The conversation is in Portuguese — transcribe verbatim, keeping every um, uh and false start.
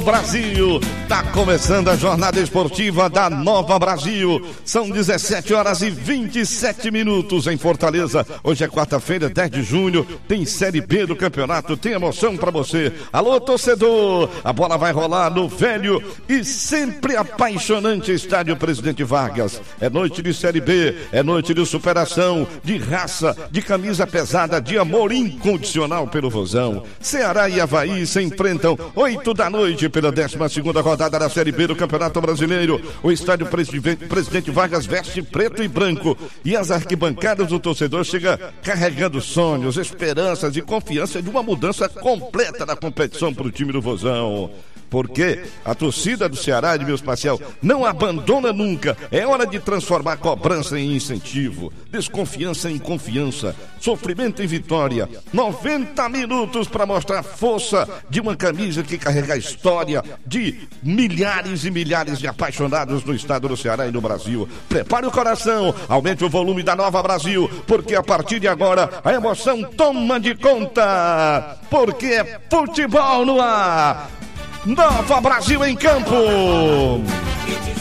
Brasil. Tá começando a jornada esportiva da Nova Brasil. São dezessete horas e vinte e sete minutos em Fortaleza. Hoje é quarta-feira, dez de junho. Tem Série B do campeonato. Tem emoção pra você. Alô, torcedor. A bola vai rolar no velho e sempre apaixonante estádio Presidente Vargas. É noite de Série B. É noite de superação, de raça, de camisa pesada, de amor incondicional pelo Vozão. Ceará e Avaí se enfrentam oito da noite pela décima segunda rodada da Série B do Campeonato Brasileiro. O estádio Presidente Vargas veste preto e branco e as arquibancadas do torcedor chega carregando sonhos, esperanças e confiança de uma mudança completa na competição para o time do Vozão. Porque a torcida do Ceará, de meus parcial, não abandona nunca. É hora de transformar cobrança em incentivo, desconfiança em confiança, sofrimento em vitória. noventa minutos para mostrar a força de uma camisa que carrega a história de milhares e milhares de apaixonados no estado do Ceará e no Brasil. Prepare o coração, aumente o volume da Nova Brasil, porque a partir de agora a emoção toma de conta. Porque é futebol no ar. Nova Brasil em campo.